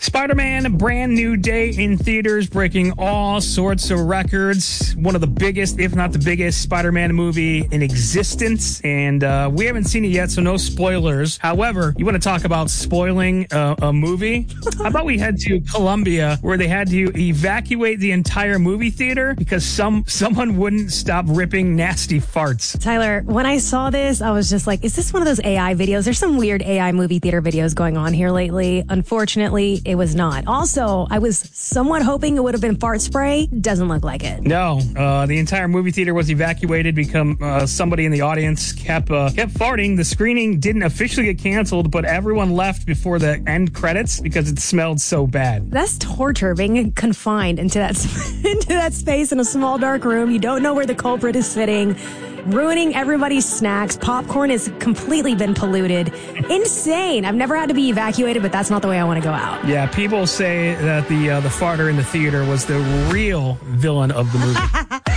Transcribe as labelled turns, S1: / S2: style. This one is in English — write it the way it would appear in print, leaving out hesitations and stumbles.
S1: Spider-Man, brand new day in theaters, breaking all sorts of records. One of the biggest, if not the biggest, Spider-Man movie in existence. And we haven't seen it yet, so no spoilers. However, you want to talk about spoiling a movie? How about we head to Colombia, where they had to evacuate the entire movie theater because someone wouldn't stop ripping nasty farts.
S2: Tyler, when I saw this, I was just like, is this one of those AI videos? There's some weird AI movie theater videos going on here lately. Unfortunately, it was not. Also, I was somewhat hoping it would have been fart spray. Doesn't look like it.
S1: No, the entire movie theater was evacuated because somebody in the audience kept farting. The screening didn't officially get canceled, but everyone left before the end credits because it smelled so bad.
S2: That's torture, being confined into that into that space in a small dark room. You don't know where the culprit is sitting, ruining everybody's snacks. Popcorn has completely been polluted. Insane. I've never had to be evacuated, but that's not the way I want to go out.
S1: Yeah, people say that the farter in the theater was the real villain of the movie.